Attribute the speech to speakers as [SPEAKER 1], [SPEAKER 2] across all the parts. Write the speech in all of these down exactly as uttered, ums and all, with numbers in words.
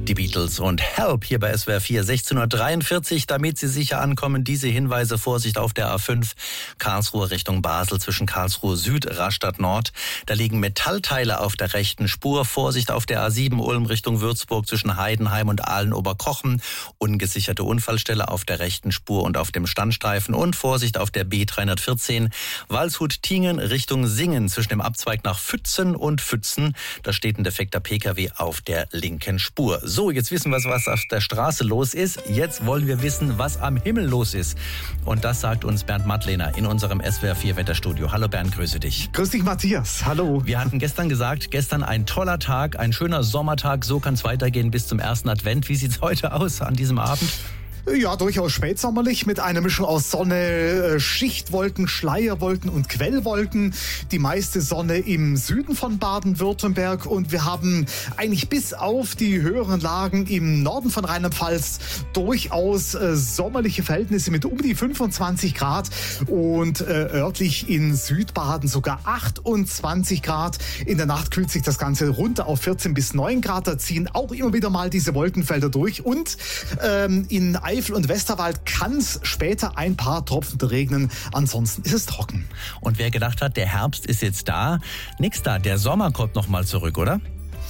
[SPEAKER 1] Die Beatles und Help hier bei S W R vier, sechzehn Uhr dreiundvierzig, damit Sie sicher ankommen. Diese Hinweise: Vorsicht auf der A fünf, Karlsruhe Richtung Basel, zwischen Karlsruhe Süd, Rastatt Nord. Da liegen Metallteile auf der rechten Spur. Vorsicht auf der A sieben, Ulm Richtung Würzburg, zwischen Heidenheim und Aalen-Oberkochen. Ungesicherte Unfallstelle auf der rechten Spur und auf dem Standstreifen. Und Vorsicht auf der B dreihundertvierzehn, Waldshut-Tiengen Richtung Singen, zwischen dem Abzweig nach Pfützen und Pfützen. Da steht ein defekter Pkw auf der linken Spur. So, jetzt wissen wir, was auf der Straße los ist. Jetzt wollen wir wissen, was am Himmel los ist. Und das sagt uns Bernd Mattlehner in unserem S W R vier Wetterstudio. Hallo Bernd, grüße dich.
[SPEAKER 2] Grüß dich, Matthias. Hallo.
[SPEAKER 1] Wir hatten gestern gesagt, gestern ein toller Tag, ein schöner Sommertag. So kann es weitergehen bis zum ersten Advent. Wie sieht es heute aus an diesem Abend?
[SPEAKER 2] Ja, durchaus spätsommerlich mit einer Mischung aus Sonne, Schichtwolken, Schleierwolken und Quellwolken. Die meiste Sonne im Süden von Baden-Württemberg und wir haben eigentlich bis auf die höheren Lagen im Norden von Rheinland-Pfalz durchaus äh, sommerliche Verhältnisse mit um die fünfundzwanzig Grad und äh, örtlich in Südbaden sogar achtundzwanzig Grad. In der Nacht kühlt sich das Ganze runter auf vierzehn bis neun Grad. Da ziehen auch immer wieder mal diese Wolkenfelder durch und ähm, in Eifel und Westerwald kann es später ein paar Tropfen regnen. Ansonsten ist es trocken.
[SPEAKER 1] Und wer gedacht hat, der Herbst ist jetzt da, nix da. Der Sommer kommt noch mal zurück, oder?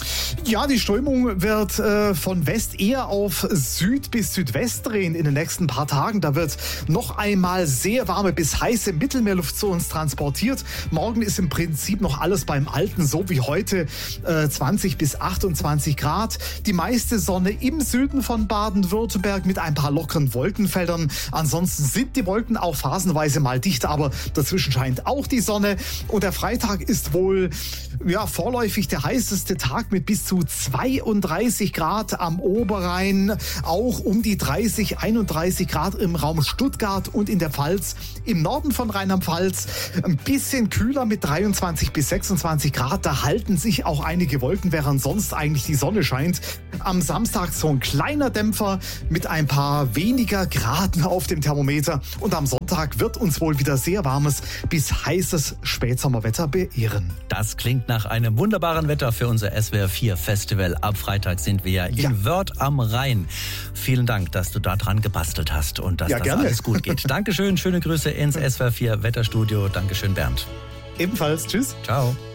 [SPEAKER 2] Ja, die Strömung wird äh, von West eher auf Süd bis Südwest drehen in den nächsten paar Tagen. Da wird noch einmal sehr warme bis heiße Mittelmeerluft zu uns transportiert. Morgen ist im Prinzip noch alles beim Alten, so wie heute, äh, zwanzig bis achtundzwanzig Grad. Die meiste Sonne im Süden von Baden-Württemberg mit ein paar lockeren Wolkenfeldern. Ansonsten sind die Wolken auch phasenweise mal dicht, aber dazwischen scheint auch die Sonne. Und der Freitag ist wohl ja vorläufig der heißeste Tag mit bis zu zweiunddreißig Grad am Oberrhein, auch um die dreißig, einunddreißig Grad im Raum Stuttgart und in der Pfalz. Im Norden von Rheinland-Pfalz ein bisschen kühler mit dreiundzwanzig bis sechsundzwanzig Grad. Da halten sich auch einige Wolken, während sonst eigentlich die Sonne scheint. Am Samstag so ein kleiner Dämpfer mit ein paar weniger Graden auf dem Thermometer. Und am Sonntag wird uns wohl wieder sehr warmes bis heißes Spätsommerwetter beehren.
[SPEAKER 1] Das klingt nach einem wunderbaren Wetter für unser S W R vier Festival. Ab Freitag sind wir ja in ja. Wörth am Rhein. Vielen Dank, dass du da dran gebastelt hast und dass
[SPEAKER 2] ja,
[SPEAKER 1] das
[SPEAKER 2] gerne.
[SPEAKER 1] alles gut geht. Dankeschön, schöne Grüße ins S W R vier Wetterstudio. Dankeschön, Bernd.
[SPEAKER 2] Ebenfalls, tschüss.
[SPEAKER 1] Ciao.